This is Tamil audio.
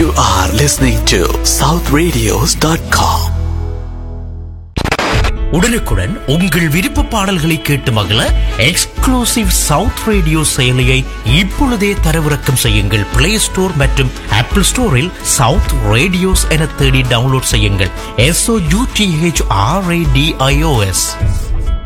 You are listening to southradios.com. உடனுக்குடன் உங்கள் விருப்ப பாடல்களை கேட்டு மகிழ எக்ஸ்க்ளூசிவ் சவுத் ரேடியோ செயலியை இப்பொழுதே தரவிறக்கம் செய்யுங்கள். பிளே ஸ்டோர் மற்றும் ஆப்பிள் ஸ்டோரில் சவுத் ரேடியோஸ் என தேடி டவுன்லோட் செய்யுங்கள். SOUTHRADIOS.